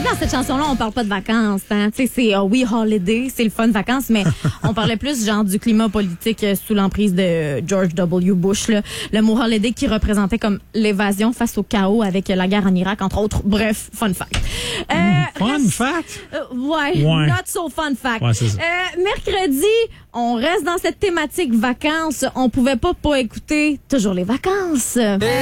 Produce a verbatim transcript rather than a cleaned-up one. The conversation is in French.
dans cette chanson-là, on parle pas de vacances. Hein? Tu sais, c'est uh, oui, holiday, c'est le fun de vacances, mais on parlait plus genre du climat politique euh, sous l'emprise de George W. Bush. Là. Le mot holiday qui représentait comme l'évasion face au chaos avec la guerre en Irak, entre autres. Bref, fun fact. Euh, Fun reste, fact? Euh, ouais, ouais, not so fun fact. Ouais, c'est ça. Euh, mercredi, on reste dans cette thématique vacances. On pouvait pas pas écouter toujours les vacances.